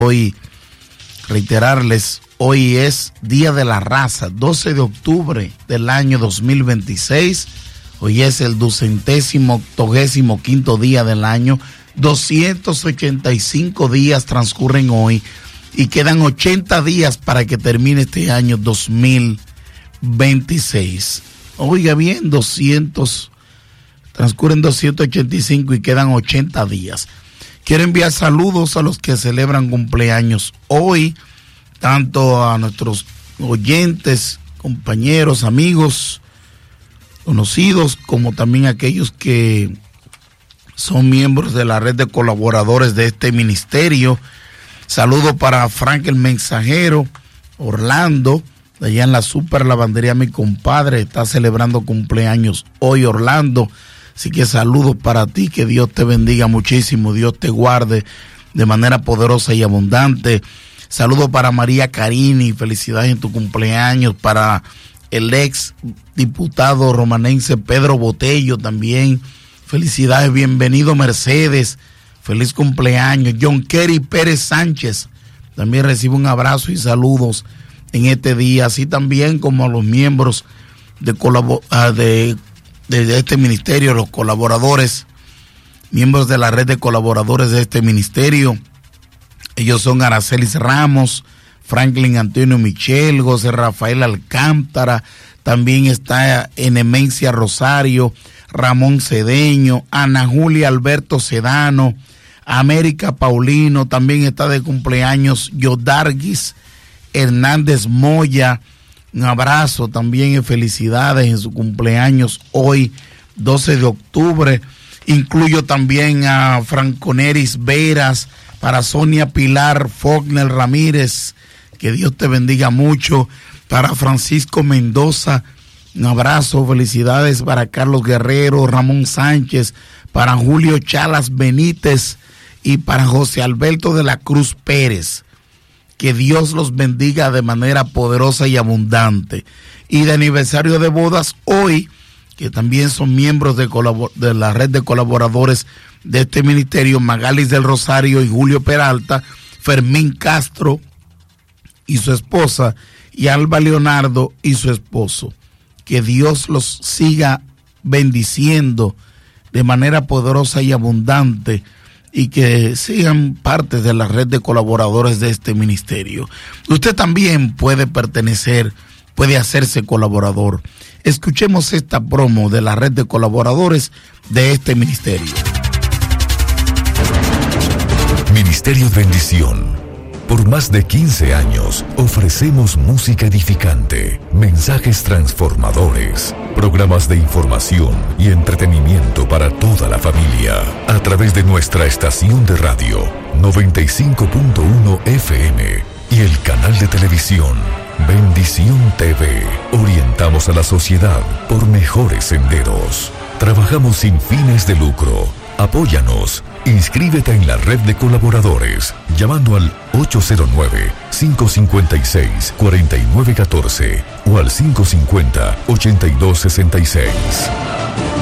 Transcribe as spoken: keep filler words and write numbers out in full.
Hoy, reiterarles, hoy es Día de la Raza, doce de octubre del año dos mil veintiséis. Hoy es el ducentésimo octogésimo quinto día del año. doscientos ochenta y cinco días transcurren hoy y quedan ochenta días para que termine este año dos mil veintiséis. Oiga bien, doscientos, transcurren doscientos ochenta y cinco y quedan ochenta días. Quiero enviar saludos a los que celebran cumpleaños hoy, tanto a nuestros oyentes, compañeros, amigos, conocidos, como también a aquellos que son miembros de la red de colaboradores de este ministerio. Saludo para Frank el Mensajero, Orlando, de allá en la Super Lavandería, mi compadre, está celebrando cumpleaños hoy, Orlando. Así que saludos para ti, que Dios te bendiga muchísimo, Dios te guarde de manera poderosa y abundante. Saludos para María Carini, felicidades en tu cumpleaños, para el ex diputado romanense Pedro Botello también, felicidades, bienvenido Mercedes, feliz cumpleaños. John Kerry Pérez Sánchez, también recibe un abrazo y saludos en este día, así también como a los miembros de colabor de de este ministerio, los colaboradores, miembros de la red de colaboradores de este ministerio. Ellos son Aracelis Ramos, Franklin Antonio Michel, José Rafael Alcántara, también está Enemencia Rosario, Ramón Cedeño, Ana Julia Alberto Sedano, América Paulino, también está de cumpleaños Yodarguis Hernández Moya. Un abrazo también y felicidades en su cumpleaños hoy, doce de octubre. Incluyo también a Franconeris Veras, para Sonia Pilar Faulkner Ramírez, que Dios te bendiga mucho. Para Francisco Mendoza, un abrazo, felicidades para Carlos Guerrero, Ramón Sánchez, para Julio Chalas Benítez y para José Alberto de la Cruz Pérez. Que Dios los bendiga de manera poderosa y abundante. Y de aniversario de bodas hoy, que también son miembros de, de la red de colaboradores de este ministerio, Magalis del Rosario y Julio Peralta, Fermín Castro y su esposa, y Alba Leonardo y su esposo. Que Dios los siga bendiciendo de manera poderosa y abundante, y que sean parte de la red de colaboradores de este ministerio. Usted también puede pertenecer, puede hacerse colaborador. Escuchemos esta promo de la red de colaboradores de este ministerio. Ministerio Bendición. Por más de quince años ofrecemos música edificante, mensajes transformadores, programas de información y entretenimiento para toda la familia a través de nuestra estación de radio noventa y cinco punto uno F M y el canal de televisión Bendición T V. Orientamos a la sociedad por mejores senderos. Trabajamos sin fines de lucro. Apóyanos. Inscríbete en la red de colaboradores llamando al ocho cero nueve, cinco cinco seis, cuatro nueve uno cuatro o al cinco cinco cero, ocho dos seis seis.